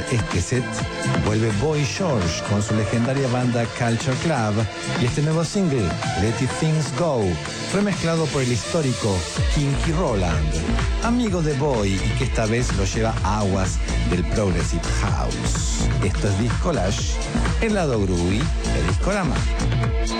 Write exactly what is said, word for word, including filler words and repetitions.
este set vuelve Boy George con su legendaria banda Culture Club y este nuevo single, Let It Things Go, fue mezclado por el histórico Kinky Roland, amigo de Boy y que esta vez lo lleva a aguas del Progressive House. Esto es Discolage, el lado groovy de Discorama.